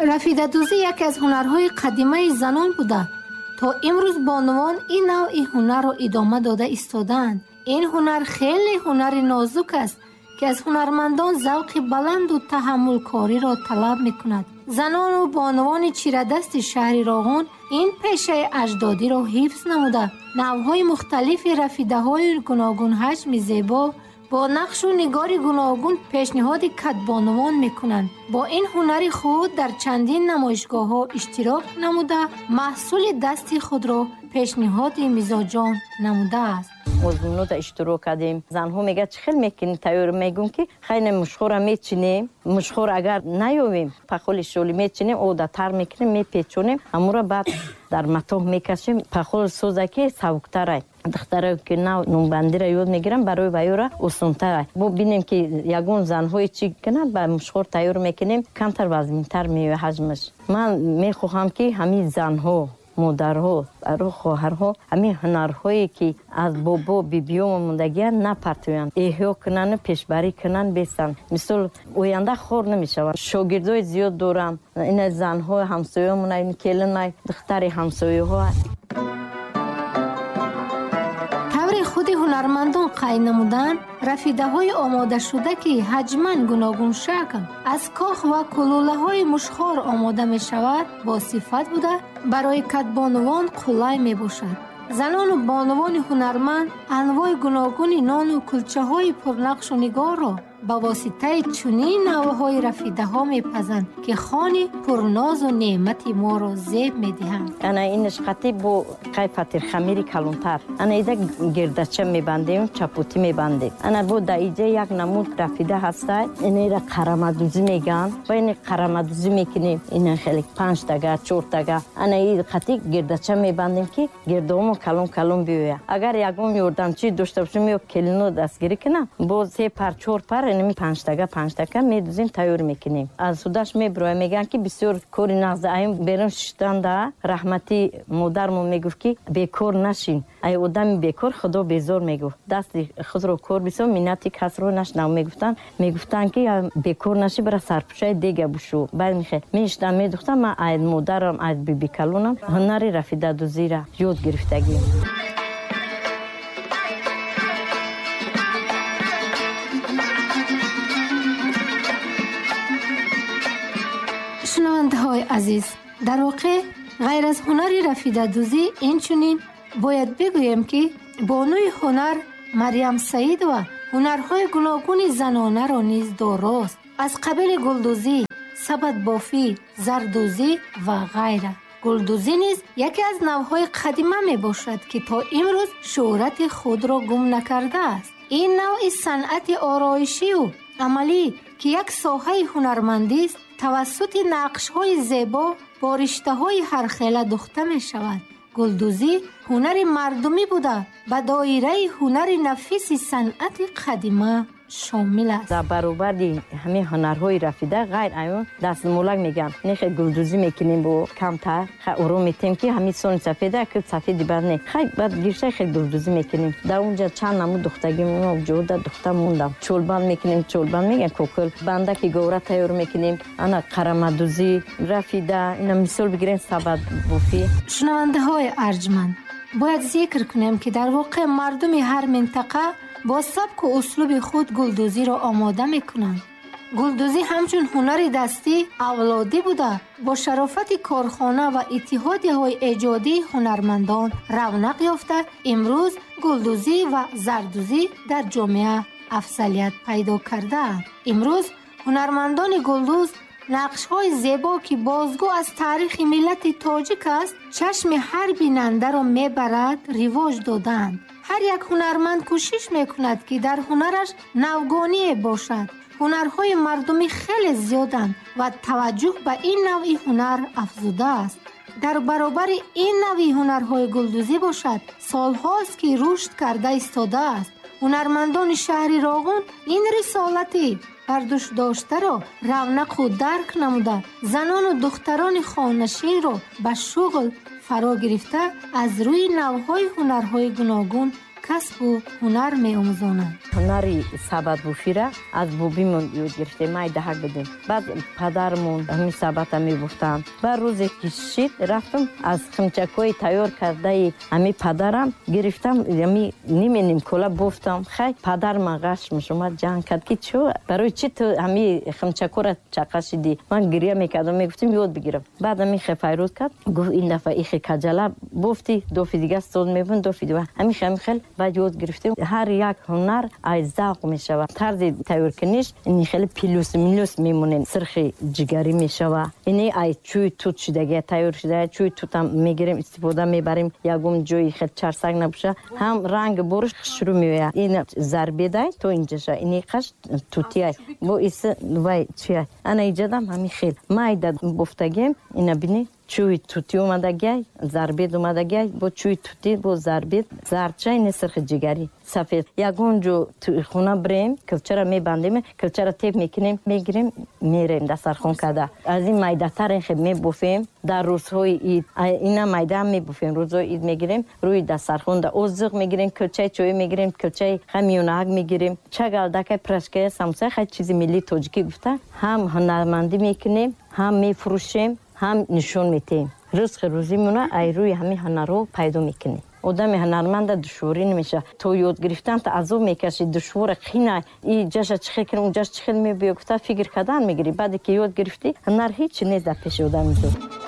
рафидадӯзӣ яке аз ҳунарҳои қадимаи занон буда то имрӯз бонувон ин навъи ҳунарро идома дода истодаанд. ин ҳунар хеле ҳунари нозук аст ки аз ҳунармандон завқи баланду таҳаммулкориро талаб мекунад. занону бонувони чирадасти шаҳри Роғун ин пешаи аҷдодиро ҳифз намуда навъҳои мухталифи рафидаҳои гуногун ҳаҷми зебо бо нақшу нигори гуногун пешниҳоди кадбонувон мекунанд. бо ин ҳунари худ дар чандин намоишгоҳҳо иштирок намуда маҳсули дасти худро пешниҳоди мизоҷон намудааст. озмунода иштирок кардем. занҳо мегӯяд чӣ хел мекунем тайёр, мегӯем ки хайне мушхора мечинем. мушхор агар наёвем пахоли шоли мечинем, одатар мекунем, мепечонем, амура баъд дар матоҳ мекашем. пахоли сӯзаки сабуктарай духтара ки нав нунбандира ёд мегирам барои ваёра осонтарай. бо бинем ки ягон занҳои чӣ кунад ба мушхор тайёр мекунем, камтар вазнинтар меояд ҳаҷмаш. ман мехоҳам ки ҳамин занҳо, модарҳо, хоҳарҳо ҳамин ҳунарҳое ки аз бобо бибиён мондагиянд напартоянд, эҳё кунанд, пешбарӣ кунанд, бестанд. мисол оянда хор намешаванд. шогирдои зиёд дорам. ина занҳо ҳамсоямона, келинай духтари ҳамсояҳо. таври худи ҳунармандон қайд намуданд, рафидаҳои омодашуда ки ҳаҷман гуногун шакл аз кох ва кулулаҳои мушхор омода мешавад, босифат буда барои кадбонувон қулай мебошад. занону бонувони ҳунарманд анвои гуногуни нону кулчаҳои пурнақшу нигорро ба воситаи чунин навъҳои рафидаҳо мепазанд ки хони пурнозу неъмати моро зеб медиҳанд. ана инаш қати бо қайфати хамири калонтар. ана ида гирдача мебандем, чапоти мебандем. ана бо да иҷа як намуд рафида ҳастай. инера қарамадӯзӣ меган. ба ин қарамадӯзӣ мекунем. ина хеле 5 тага, 4 тага. ана ин қати гирдача мебандем ки гирдомо калон калон биёяд. агар ягон ёрдамчӣ дошта бошем ё келино дастгирӣ кунам, бо 3 пар 4 пар 5 тага медузем, тайёр мекунем. аз судаш меброя, меган ки бисёр кори нағзи аён берун шиштанда. раҳмати модармон мегуфт ки бекор нашин. ай одами бекор худо безор мегуфт. дасти худро кор бисо, миннати касро нашнав мегуфтанд ки бекор наши, бара сарпӯшаи дега бушу. баъд мештам медухтам, ман ай модарам, ай биби калонам ҳунари рафидадӯзира ёд гирифтагӣ. шунавандаҳои азиз, дар воқеъ ғайр аз ҳунари рафидадӯзӣ инчунин бояд бигӯем ки бонуи ҳунар Марьям Саидова ҳунарҳои гуногуни занонаро низ дорост. аз қабили гулдӯзӣ, сабадбофӣ, зардӯзӣ ва ғайра. гулдӯзӣ низ яке аз навъҳои қадима мебошад ки то имрӯз шӯҳрати худро гум накардааст. ин навъи санъати ороишию амалӣ ки як соҳаи ҳунармандист, тавассути нақшҳои зебо бо риштаҳои ҳархела духта мешавад. гулдӯзӣ ҳунари мардумӣ буда ба доираи ҳунари нафиси санъати қадима шомил аст. дар баробари ҳамин ҳунарҳои рафида ғайр аён дастмолак меган. нехе гулдӯзӣ мекунем бо камтар, хай ором метем ки ҳамин сони сафеда ки сафеди бад не. хай бад гиршай хай гулдӯзӣ мекунем. дар онҷа чанд намуд духтагӣ ҷода духта мондам. чолбанд мекунем, чолбанд меган кокл. банда ки говра тайёр мекунем. ана қарамадӯзӣ, рафида, ина мисол бигирем сабадбофӣ. шунавандаҳои арҷманд, бояд зикр кунем ки дар воқеъ мардуми ҳар минтақа бо сабку услуби худ гулдӯзиро омода мекунанд. гулдӯзӣ ҳамчун ҳунари дастӣ авлодӣ буда бо шарофати корхона ва иттиҳодияҳои эҷодии ҳунармандон равнақ ёфта, имрӯз гулдӯзӣ ва зардӯзӣ дар ҷомеа афзалият пайдо кардаанд. имрӯз ҳунармандони гулдӯз нақшҳои зебо ки бозгӯ аз таърихи миллати тоҷик аст, чашми ҳар бинандаро мебарад, ривоҷ додаанд. ҳар як ҳунарманд кӯшиш мекунад ки дар ҳунараш навгоние бошад. ҳунарҳои мардумӣ хеле зиёданд ва таваҷҷӯҳ ба ин навъи ҳунар афзуда аст. дар баробари ин навъи ҳунарҳои гулдӯзӣ бошад, солҳост ки рушд карда истодааст. ҳунармандони шаҳри Роғун ин рисолати бардӯшдоштаро равнақу дарк намуда, занону духтарони хонашинро ба шуғл фаро гирифта, аз рӯи навъҳои ҳунарҳои гуногун касбу ҳунар меомӯзонанд. ҳунари сабадбуфира аз бобимон ёд гирифтем. май даҳак будем. баъд падармон ҳамин сабата мебуфтанд. баъд рӯзе ки шид рафтам аз химчакҳои тайёр кардаи ҳамин падарам гирифтам, ҳамин нименим кола буфтам. хай падар ман ғашмаш омад ҷанг кард ки чӯ барои чӣ ту ҳамин химчакҳоро чақашидӣ? ман гирья мекардам, мегуфтим ёд бигирам. баъд ҳамин хе файрӯз кард, гуфт ин дафъа ихе каҷала буфти дофи дига стол мебун дофи дива ҳамин хел баъд ёд гирифтем. ҳар як ҳунар аз завқ мешавад. тарзи тайёркуниш ин хеле плюс минус мемонен. сирхи ҷигарӣ мешавад. ине ай чӯи тут шудагия тайёр шудагия чӯи тутам мегирем истифода мебарем. ягум ҷои хел чарсак набоша ҳам ранг бориш хушрӯ меояд. ин зарбедай то инҷаша ини қаш тутиай бо иса вай чиай ана иҷадам ҳамин хел майда буфтагем. ина бини чӯи тути омадагиай зарбед омадагиай бо чӯи тути бо зарбед зарчай не сирхи ҷигарӣ сафед. ягон ҷо хона бирем килчара мебандем килчара теп мекунем мегирем мерем дастархон карда. аз ин майдатарин хел мебуфем дар рӯзҳои ид. ина майдаам мебуфем рӯзҳои ид мегирем рӯи дастархон да озиқ мегирем килчаи чои мегирем килчаи хамиёнак мегирем чагалдакай прашкая самусай хай чизи миллии тоҷикӣ гуфта ҳам ҳунармандӣ мекунем ҳам мефурӯшем ҳам нишон метаем. ризқи рӯзимона ай рӯи ҳамин ҳунарҳо пайдо мекунем. одами ҳунарманда душворӣ намеша. то ёд гирифтан та азоб мекаши душвора қина и ҷаша чӣ хел кунем ҷаш чӣ хел мебиё гуфта фикр кардан мегирӣ. баъде ки ёд гирифтӣ ҳунар ҳеч нест дар пеши одами.